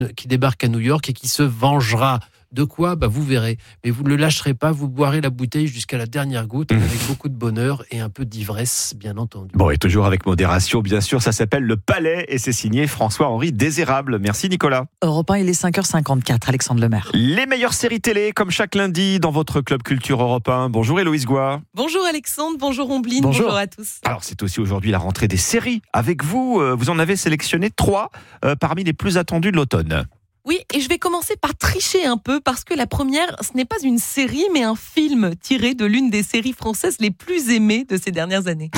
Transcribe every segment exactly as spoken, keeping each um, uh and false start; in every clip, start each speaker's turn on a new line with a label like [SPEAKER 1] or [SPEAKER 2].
[SPEAKER 1] qui débarque à New York et qui se vengera. De quoi ? Bah vous verrez. Mais vous ne le lâcherez pas, vous boirez la bouteille jusqu'à la dernière goutte, mmh. avec beaucoup de bonheur et un peu d'ivresse, bien entendu.
[SPEAKER 2] Bon, et toujours avec modération, bien sûr. Ça s'appelle Le Palais et c'est signé François-Henri Désérable. Merci Nicolas.
[SPEAKER 3] Europe un, il est cinq heures cinquante-quatre. Alexandre Lemaire.
[SPEAKER 2] Les meilleures séries télé, comme chaque lundi, dans votre Club Culture Europe un. Bonjour Héloïse Goua.
[SPEAKER 4] Bonjour Alexandre, bonjour Ombline,
[SPEAKER 2] bonjour.
[SPEAKER 4] bonjour à tous.
[SPEAKER 2] Alors c'est aussi aujourd'hui la rentrée des séries. Avec vous, vous en avez sélectionné trois euh, parmi les plus attendues de l'automne.
[SPEAKER 4] Oui, et je vais commencer par tricher un peu parce que la première, ce n'est pas une série, mais un film tiré de l'une des séries françaises les plus aimées de ces dernières années.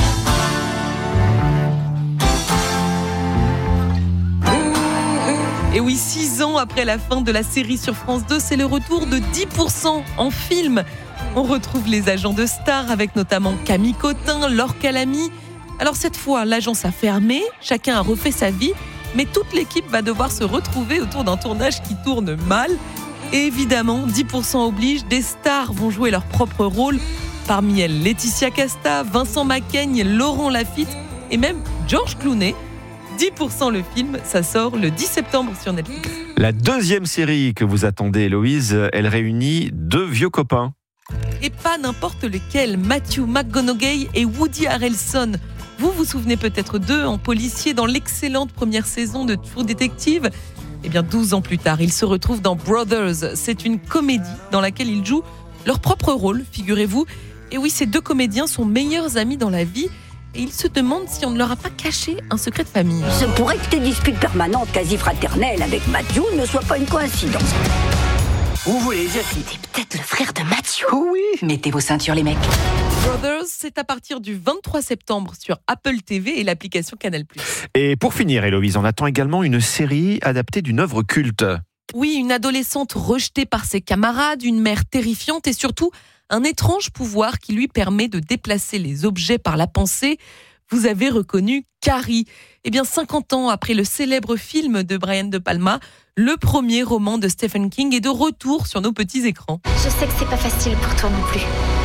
[SPEAKER 4] Et oui, six ans après la fin de la série sur France deux, c'est le retour de dix pour cent en film. On retrouve les agents de stars avec notamment Camille Cotin, Laure Calamy. Alors cette fois, l'agence a fermé, chacun a refait sa vie. Mais toute l'équipe va devoir se retrouver autour d'un tournage qui tourne mal. Et évidemment, dix pour cent oblige, des stars vont jouer leur propre rôle. Parmi elles, Laetitia Casta, Vincent Macaigne, Laurent Lafitte et même George Clooney. dix pour cent le film, ça sort le dix septembre sur Netflix.
[SPEAKER 2] La deuxième série que vous attendez, Héloïse, elle réunit deux vieux copains.
[SPEAKER 4] Et pas n'importe lequel, Matthew McConaughey et Woody Harrelson. Vous vous souvenez peut-être d'eux en policier dans l'excellente première saison de True Detective. Eh bien, douze ans plus tard, ils se retrouvent dans Brothers. C'est une comédie dans laquelle ils jouent leur propre rôle, figurez-vous. Et oui, ces deux comédiens sont meilleurs amis dans la vie. Et ils se demandent si on ne leur a pas caché un secret de famille.
[SPEAKER 5] Il se pourrait que tes disputes permanentes, quasi fraternelles avec Matthew ne soient pas une coïncidence.
[SPEAKER 6] Vous voulez dire qu'il était peut-être le frère de Mathieu ? Oui. Mettez vos ceintures, les mecs.
[SPEAKER 4] Brothers, c'est à partir du vingt-trois septembre sur Apple T V et l'application Canal plus.
[SPEAKER 2] Et pour finir, Héloïse, on attend également une série adaptée d'une œuvre culte.
[SPEAKER 4] Oui, une adolescente rejetée par ses camarades, une mère terrifiante et surtout un étrange pouvoir qui lui permet de déplacer les objets par la pensée. Vous avez reconnu Carrie. Eh bien, cinquante ans après le célèbre film de Brian De Palma, le premier roman de Stephen King est de retour sur nos petits écrans.
[SPEAKER 7] Je sais que c'est pas facile pour toi non plus.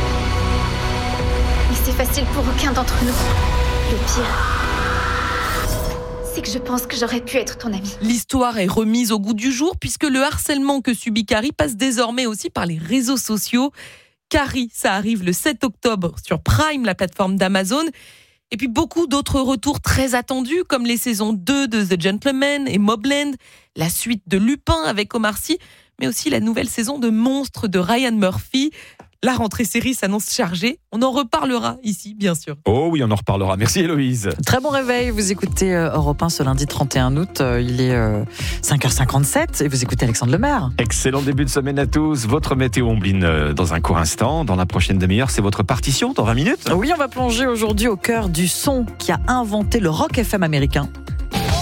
[SPEAKER 7] Mais c'est facile pour aucun d'entre nous. Le pire, c'est que je pense que j'aurais pu être ton ami.
[SPEAKER 4] L'histoire est remise au goût du jour puisque le harcèlement que subit Carrie passe désormais aussi par les réseaux sociaux. Carrie, ça arrive le sept octobre sur Prime, la plateforme d'Amazon. Et puis beaucoup d'autres retours très attendus, comme les saisons deux de The Gentleman et Mobland, la suite de Lupin avec Omar Sy, mais aussi la nouvelle saison de Monstres de Ryan Murphy. La rentrée série s'annonce chargée. On en reparlera ici, bien sûr.
[SPEAKER 2] Oh oui, on en reparlera. Merci Héloïse.
[SPEAKER 3] Très bon réveil. Vous écoutez Europe un ce lundi trente et un août. Il est cinq heures cinquante-sept et vous écoutez Alexandre Lemaire.
[SPEAKER 2] Excellent début de semaine à tous. Votre météo Ombline dans un court instant. Dans la prochaine demi-heure, c'est votre partition dans vingt minutes.
[SPEAKER 3] Oui, on va plonger aujourd'hui au cœur du son qui a inventé le rock F M américain.